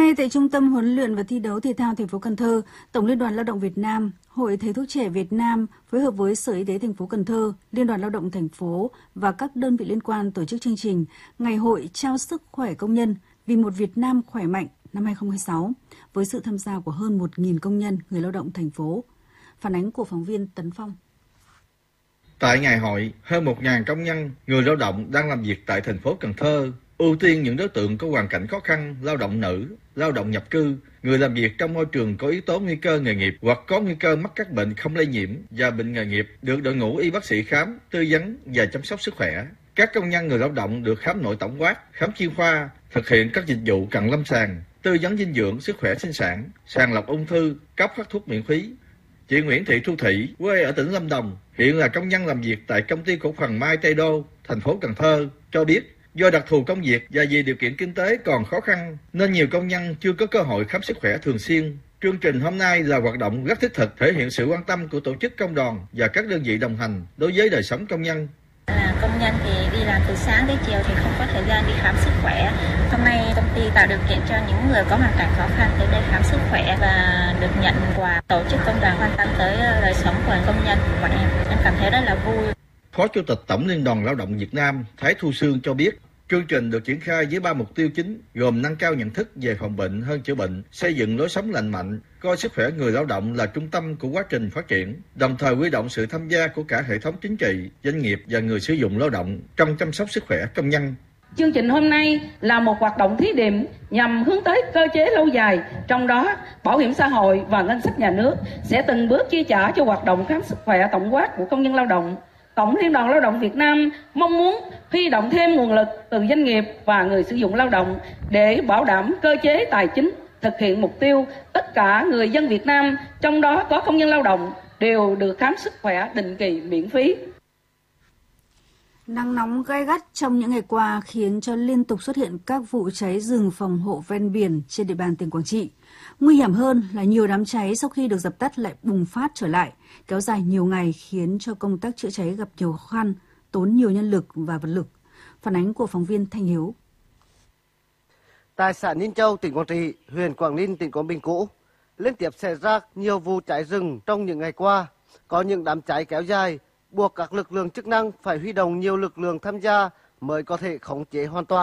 nay tại Trung tâm Huấn luyện và Thi đấu Thể thao thành phố Cần Thơ, Tổng Liên đoàn Lao động Việt Nam, Hội Thầy thuốc trẻ Việt Nam phối hợp với Sở Y tế thành phố Cần Thơ, Liên đoàn Lao động thành phố và các đơn vị liên quan tổ chức chương trình Ngày hội trao sức khỏe công nhân vì một Việt Nam khỏe mạnh năm 2026 với sự tham gia của hơn 1.000 công nhân, người lao động thành phố. Phản ánh của phóng viên Tấn Phong. Tại ngày hội, hơn 1.000 công nhân, người lao động đang làm việc tại thành phố Cần Thơ, ưu tiên những đối tượng có hoàn cảnh khó khăn, lao động nữ, lao động nhập cư, người làm việc trong môi trường có yếu tố nguy cơ nghề nghiệp hoặc có nguy cơ mắc các bệnh không lây nhiễm và bệnh nghề nghiệp được đội ngũ y bác sĩ khám, tư vấn và chăm sóc sức khỏe. Các công nhân người lao động được khám nội tổng quát, khám chuyên khoa, thực hiện các dịch vụ cận lâm sàng, tư vấn dinh dưỡng, sức khỏe sinh sản, sàng lọc ung thư, cấp phát thuốc miễn phí. Chị Nguyễn Thị Thu Thủy, quê ở tỉnh Lâm Đồng, hiện là công nhân làm việc tại công ty cổ phần Mai Tây Đô, thành phố Cần Thơ, cho biết do đặc thù công việc và vì điều kiện kinh tế còn khó khăn nên nhiều công nhân chưa có cơ hội khám sức khỏe thường xuyên. Chương trình hôm nay là hoạt động rất thiết thực, thể hiện sự quan tâm của tổ chức công đoàn và các đơn vị đồng hành đối với đời sống công nhân. Công nhân thì đi làm từ sáng đến chiều thì không có thời gian đi khám sức khỏe. Hôm nay công ty tạo điều kiện cho những người có hoàn cảnh khó khăn tới đây khám sức khỏe và được nhận quà. Tổ chức công đoàn quan tâm tới đời sống của công nhân của bọn em cảm thấy rất là vui. Phó Chủ tịch Tổng Liên đoàn Lao động Việt Nam Thái Thu Sương cho biết, chương trình được triển khai với 3 mục tiêu chính gồm nâng cao nhận thức về phòng bệnh hơn chữa bệnh, xây dựng lối sống lành mạnh, coi sức khỏe người lao động là trung tâm của quá trình phát triển, đồng thời huy động sự tham gia của cả hệ thống chính trị, doanh nghiệp và người sử dụng lao động trong chăm sóc sức khỏe công nhân. Chương trình hôm nay là một hoạt động thí điểm nhằm hướng tới cơ chế lâu dài, trong đó bảo hiểm xã hội và ngân sách nhà nước sẽ từng bước chi trả cho hoạt động khám sức khỏe tổng quát của công nhân lao động. Tổng Liên đoàn Lao động Việt Nam mong muốn huy động thêm nguồn lực từ doanh nghiệp và người sử dụng lao động để bảo đảm cơ chế tài chính, thực hiện mục tiêu tất cả người dân Việt Nam, trong đó có công nhân lao động, đều được khám sức khỏe định kỳ miễn phí. Nắng nóng gay gắt trong những ngày qua khiến cho liên tục xuất hiện các vụ cháy rừng phòng hộ ven biển trên địa bàn tỉnh Quảng Trị. Nguy hiểm hơn là nhiều đám cháy sau khi được dập tắt lại bùng phát trở lại, kéo dài nhiều ngày khiến cho công tác chữa cháy gặp nhiều khó khăn, tốn nhiều nhân lực và vật lực. Phản ánh của phóng viên Thanh Hiếu. Tại xã Ninh Châu, tỉnh Quảng Trị, huyện Quảng Ninh, tỉnh Quảng Bình cũ, liên tiếp xảy ra nhiều vụ cháy rừng trong những ngày qua. Có những đám cháy kéo dài, buộc các lực lượng chức năng phải huy động nhiều lực lượng tham gia mới có thể khống chế hoàn toàn.